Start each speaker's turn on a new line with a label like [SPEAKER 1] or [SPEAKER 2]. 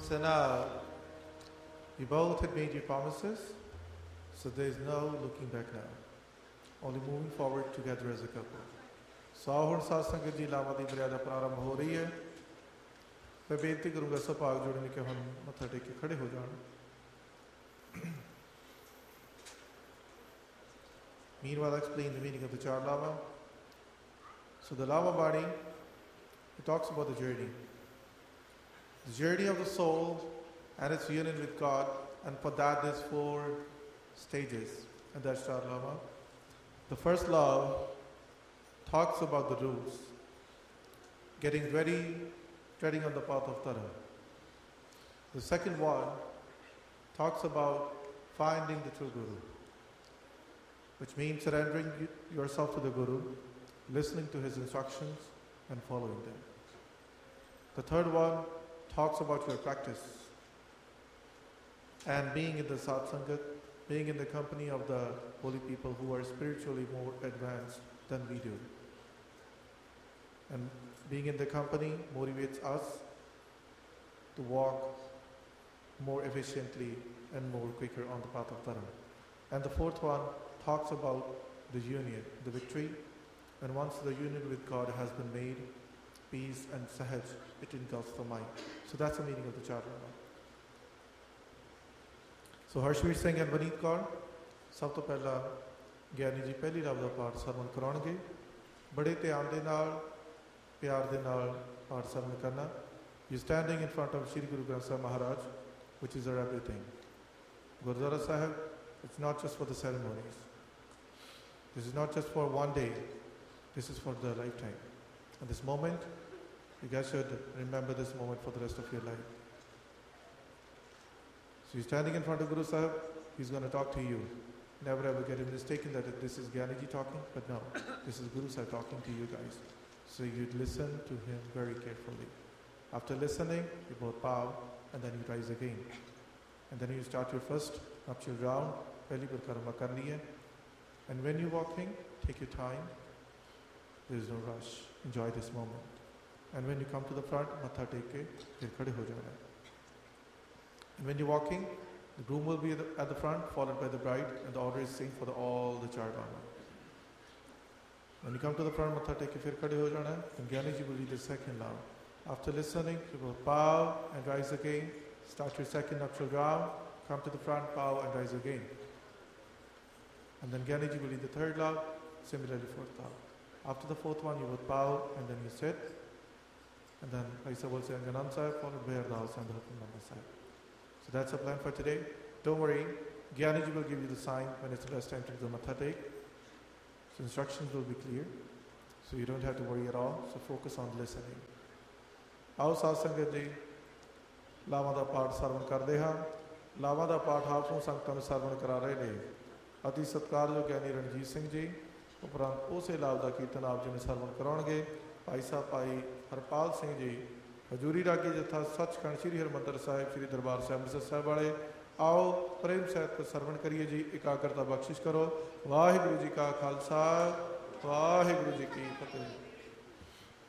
[SPEAKER 1] So now, you both had made your promises, so there is no looking back now. Only moving forward together as a couple. So ਹੁਣ ਸਾਧ ਸੰਗਤ ਜੀ ਲਾਵਾਂ ਦੀ ਮਰਿਆਦਾ ਪ੍ਰਾਰੰਭ ਹੋ ਰਹੀ ਹੈ। मैं बेनती करूँगा सब भाग जोड़ने के हम मत्था टेक के खड़े हो जाएं। Meanwhile, I'll explain the meaning of the Char Lava. So the Lava Bani, it talks about the journey of the soul and its union with God, and for that there's 4 stages, and that's Char Lava. The first love talks about the rules, getting ready, treading on the path of Tara. The second one talks about finding the true Guru, which means surrendering yourself to the Guru, listening to his instructions and following them. The third one talks about your practice and being in the Satsangat, being in the company of the holy people who are spiritually more advanced than we do. And being in the company motivates us to walk more efficiently and more quicker on the path of Dharma. And the fourth one talks about the union, the victory. And once the union with God has been made, peace and sahaj, it engulfs the mind. So that's the meaning of the Char Lava. So Harshveer Singh and Vaneet Kaur, ਸਭ ਤੋਂ ਪਹਿਲਾਂ ਗਿਆਨੀ ਜੀ ਪਹਿਲੀ rub ਦਾ ਪਾਠ ਸਰਵਣ ਕਰਾਉਣਗੇ। ਬੜੇ ਧਿਆਨ ਦੇ ਨਾਲ ਪਿਆਰ ਦੇ ਨਾਲ ਪਾਠ ਸਰਵਣ ਕਰਨਾ। You're standing in front of Shri Guru Granth Sahib Maharaj, which is our everything. Gurdwara Sahib, it's not just for the ceremonies. This is not just for one day. This is for the lifetime. And this moment, you guys should remember this moment for the rest of your life. So you're standing in front of Guru Sahib, he's going to talk to you. Never ever get it mistaken that this is Gyaniji talking, but no, this is Guru Sahib talking to you guys. So you listen to him very carefully. After listening, you both bow and then you rise again. And then you start your first nuptial round. Pehli parikrama karni hai. And when you're walking, take your time. There is no rush. Enjoy this moment. And when you come to the front, matha tek ke phir khade ho jana hai. And when you're walking, the groom will be at the front, followed by the bride, and the order is same for all the Char Lava. When you come to the front, matha tek ke phir khade ho jana hai, and Gyaniji will read the second lava. After listening, you will bow and rise again. Start your second nuptial round, come to the front, bow and rise again. And then Gyaniji will read the third love, similarly fourth love. After the fourth one, you would bow and then you sit. And then Raisa will say Anganam Sahib, followed by Ardaas and Bharatnama Sahib. So that's the plan for today. Don't worry, Gyaniji will give you the sign when it's the best time to do the Matha Tek. So instructions will be clear. So you don't have to worry at all. So focus on listening. ਆਓ ਸਾਧ ਸੰਗਤ ਜੀ ਲਾਵਾਂ ਦਾ ਪਾਠ ਸਰਵਣ ਕਰਦੇ ਹਾਂ। ਲਾਵਾਂ ਦਾ ਪਾਠ ਆਪ ਨੂੰ ਸੰਗਤਾਂ ਨੂੰ ਸਰਵਣ ਕਰਾ ਰਹੇ ਨੇ ਅਤੀ ਸਤਿਕਾਰਯੋਗ ਗਿਆਨੀ ਰਣਜੀਤ ਸਿੰਘ ਜੀ। ਉਪਰੰਤ ਉਸੇ ਲਾਭ ਦਾ ਕੀਰਤਨ ਆਪ ਜੀ ਨੂੰ ਸਰਵਣ ਕਰਾਉਣਗੇ ਭਾਈ ਸਾਹਿਬ ਭਾਈ ਹਰਪਾਲ ਸਿੰਘ ਜੀ। ਹਜ਼ੂਰੀ ਰਾਗੀ ਜਥਾ ਸੱਚਖੰਡ ਸ੍ਰੀ ਹਰਿਮੰਦਰ ਸਾਹਿਬ ਸ੍ਰੀ ਦਰਬਾਰ ਸਾਹਿਬ ਅੰਮ੍ਰਿਤਸਰ ਸਾਹਿਬ ਵਾਲੇ ਆਓ ਪ੍ਰੇਮ ਸਹਿਤ ਸਰਵਣ ਕਰੀਏ ਜੀ। ਇਕਾਗਰਤਾ ਬਖਸ਼ਿਸ਼ ਕਰੋ। ਵਾਹਿਗੁਰੂ ਜੀ ਕਾ ਖਾਲਸਾ ਵਾਹਿਗੁਰੂ ਜੀ ਕੀ ਫਤਿਹ।